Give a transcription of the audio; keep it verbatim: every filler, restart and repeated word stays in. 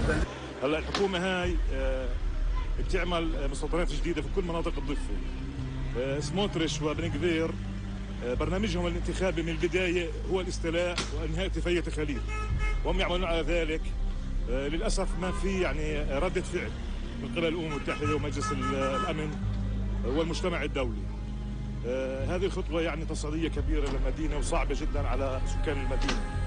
هلا الحكومه هاي بتعمل مستوطنات جديده في كل مناطق الضفه. سموتريش وبن كفير برنامجهم الانتخابي من البدايه هو الاستيلاء وانهاء اتفاقيه خليل، وهم يعملون على ذلك. للاسف ما في يعني رده فعل من قبل الامم المتحده ومجلس الامن والمجتمع الدولي. هذه الخطوه يعني تصعيديه كبيره للمدينه وصعبه جدا على سكان المدينه.